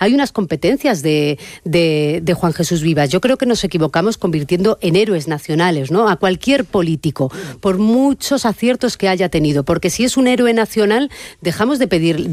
hay unas competencias de Juan Jesús Vivas. Yo creo que nos equivocamos convirtiendo en héroes nacionales, ¿no?, a cualquier político, por muchos aciertos que haya tenido, porque si es un héroe nacional, dejamos de pedir